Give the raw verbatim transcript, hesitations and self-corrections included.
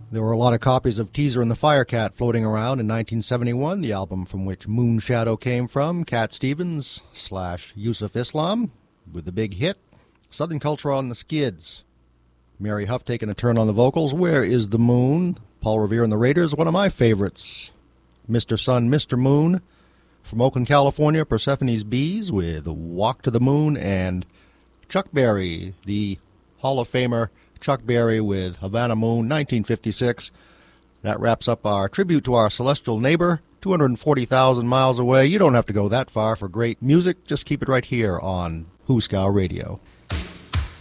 There were a lot of copies of Teaser and the Firecat floating around in nineteen seventy-one, the album from which Moonshadow came from, Cat Stevens slash Yusuf Islam, with the big hit, Southern Culture on the Skids. Mary Huff taking a turn on the vocals, Where is the Moon? Paul Revere and the Raiders, one of my favorites. Mister Sun, Mister Moon. From Oakland, California, Persephone's Bees with Walk to the Moon, and Chuck Berry, the Hall of Famer Chuck Berry with Havana Moon, nineteen fifty-six. That wraps up our tribute to our celestial neighbor, two hundred forty thousand miles away. You don't have to go that far for great music. Just keep it right here on Hooskow Radio.